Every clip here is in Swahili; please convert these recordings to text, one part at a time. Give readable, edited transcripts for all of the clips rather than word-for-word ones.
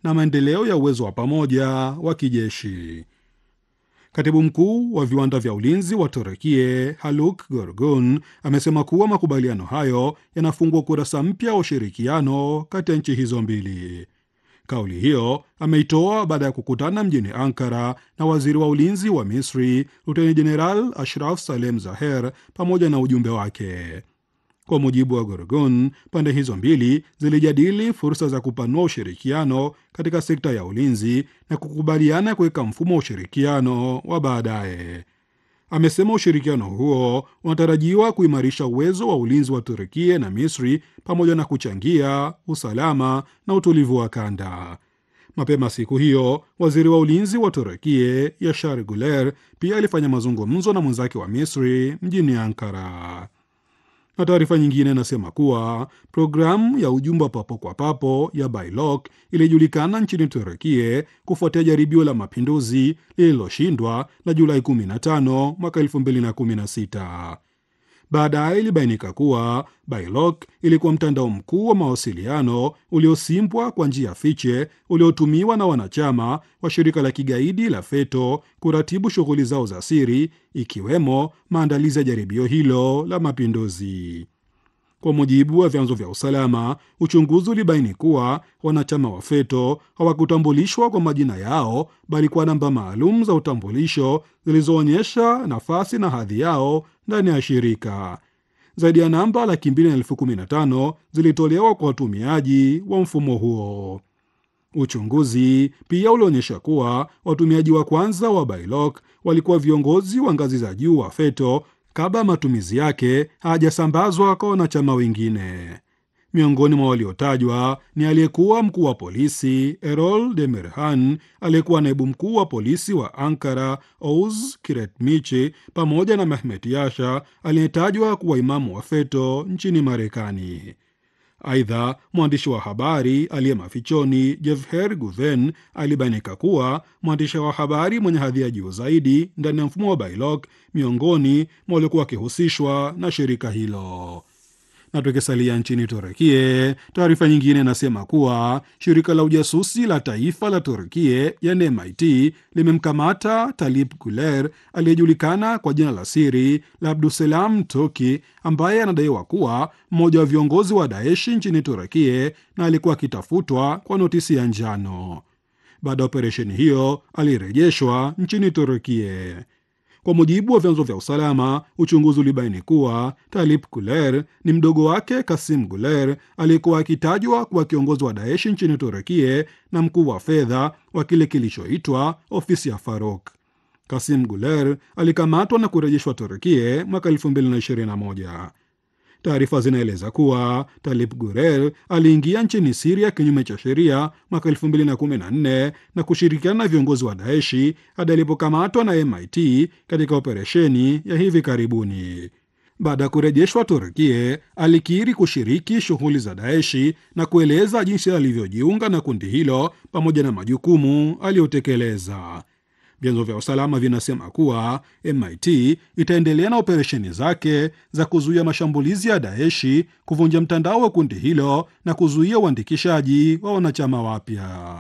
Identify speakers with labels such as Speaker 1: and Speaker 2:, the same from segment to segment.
Speaker 1: na maendeleo ya uwezo wa pamoja wa kijeshi. Katibu mkuu wa viwanda vya ulinzi wa Turukia Haluk Gorgun amesema kuwa makubaliano hayo yanafungua ukurasa mpya wa ushirikiano kati ya nchi hizo mbili. Kauli hiyo ameitoa baada ya kukutana mjini Ankara na waziri wa ulinzi wa Misri Luteni Jeneral Ashraf Salem Zaher pamoja na ujumbe wake. Kwa mujibu wa Gorgon, pande hizo mbili zilijadili fursa za kupanua ushirikiano katika sekta ya ulinzi na kukubaliana kuweka mfumo wa ushirikiano wa baadaye. Amesema ushirikiano huo unatarajiwa kuimarisha uwezo wa ulinzi wa Turkia na Misri pamoja na kuchangia usalama na utulivu wa kanda. Mapema siku hiyo, waziri wa ulinzi wa Turkia Yashar Guler pia alifanya mazungumzo na mwenzake wa Misri mjini Ankara. Na taarifa nyingine inasema kuwa programu ya ujumbe wa papo kwa papo ya Baylok ilijulikana nchini Turukia kufuatia jaribio la mapinduzi lililoshindwa la Julai 15 mwaka 2016. Baadaye ilibainika kuwa Baylok ilikuwa mtandao mkuu wa mawasiliano uliosimbwa kwa njia fiche uliotumiwa na wanachama wa shirika la kigaidi la FETÖ kuratibu shughuli zao za siri, ikiwemo maandalizi ya jaribio hilo la mapinduzi. Kwa mujibu wa vyanzo vya usalama, uchunguzi ulibaini kuwa wanachama wa FETÖ hawakutambulishwa kwa majina yao, bali kwa namba maalum za utambulisho zilizoonyesha nafasi na hadhi yao ndani ya shirika. Zaidi ya namba 215,000 zilitolewa kwa watumiaji wa mfumo huo. Uchunguzi pia ulionyesha kuwa watumiaji wa kwanza wa Baylok walikuwa viongozi wa ngazi za juu wa FETÖ kabla matumizi yake hajasambazwa kwa wanachama wengine. Miongoni mwa waliotajwa ni aliyekuwa mkuu wa polisi Erol Demirhan, aliyekuwa naibu mkuu wa polisi wa Ankara Oğuz Kireçmiçi, pamoja na Mehmet Yasha aliyetajwa kuwa imamu wa FETÖ nchini Marekani. Aidha, mwandishi wa habari aliye mafichoni Cevher Güven alibainika kuwa mwandishi wa habari mwenye hadhi ya juu zaidi ndani ya mfumo wa Baylok miongoni mwa waliokuwa wakihusishwa na shirika hilo. Na tukisalia nchini Turkia, taarifa nyingine inasema kuwa shirika la ujasusi la taifa la Turkia yani MIT limemkamata Talip Güler aliyejulikana kwa jina la siri la Abdulselam Toki, ambaye anadaiwa kuwa mmoja wa viongozi wa Daesh nchini Turkia na alikuwa akitafutwa kwa notisi ya njano. Baada ya operesheni hiyo alirejeshwa nchini Turkia. Kwa mujibu wa vyanzo vya usalama, uchunguzi ulibaini kuwa Talip Güler ni mdogo wake Kasim Güler aliyekuwa akitajwa kuwa kiongozi wa Daesh nchini Turkia na mkuu wa fedha wa kile kilichoitwa ofisi ya Farouk. Kasim Güler alikamatwa na kurejeshwa Turkia mwaka 2021. Taarifa zinaeleza kuwa Talip Güler aliingia nchini Siria kinyume cha sheria mwaka 2014 na kushirikiana na viongozi wa Daeshi hadi alipokamatwa na MIT katika operesheni ya hivi karibuni. Baada ya kurejeshwa Turkia, alikiri kushiriki shughuli za Daeshi na kueleza jinsi alivyojiunga na kundi hilo pamoja na majukumu aliyotekeleza. Vyanzo vya usalama vinasema kuwa MIT itaendelea na operesheni zake za kuzuia mashambulizi ya Daeshi, kuvunja mtandao wa kundi hilo na kuzuia uandikishaji wa wanachama wapya.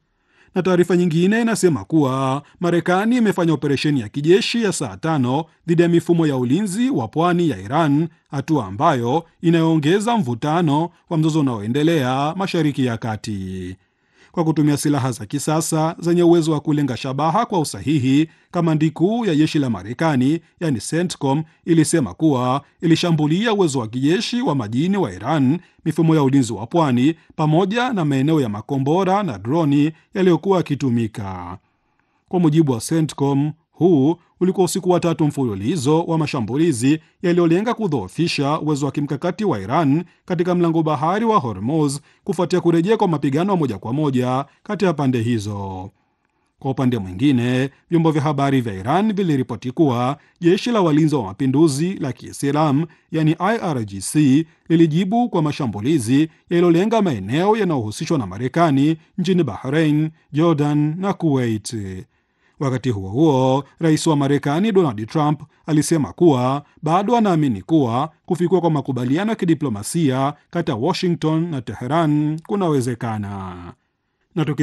Speaker 1: Na taarifa nyingine inasema kuwa Marekani imefanya operesheni ya kijeshi ya saa 5 dhidi ya mifumo ya ulinzi wa pwani ya Iran, hatua ambayo inayoongeza mvutano wa mzozo unaoendelea Mashariki ya Kati. Kwa kutumia silaha za kisasa zenye uwezo wa kulenga shabaha kwa usahihi, kamandi kuu ya jeshi la Marekani yani CENTCOM ilisema kuwa ilishambulia uwezo wa kijeshi wa majini wa Iran, mifumo ya ulinzi wa pwani, pamoja na maeneo ya makombora na droni yaliyokuwa yakitumika. Kwa mujibu wa CENTCOM, huu ulikuwa usiku wa 3 mfululizo wa mashambulizi yaliyolenga kudhoofisha uwezo wa kimkakati wa Iran katika mlango bahari wa Hormuz kufuatia kurejea kwa mapigano ya moja kwa moja kati ya pande hizo. Kwa upande mwingine, vyombo vya habari vya Iran viliripoti kuwa jeshi la walinzi wa mapinduzi la Kiislamu yani IRGC lilijibu kwa mashambulizi yaliyolenga maeneo yanayohusishwa na Marekani nchini Bahrain, Jordan na Kuwait. Wakati huo huo, rais wa Marekani Donald Trump alisema kuwa bado anaamini kuwa kufikiwa kwa makubaliano ya kidiplomasia kati ya Washington na Teheran kunawezekana. Na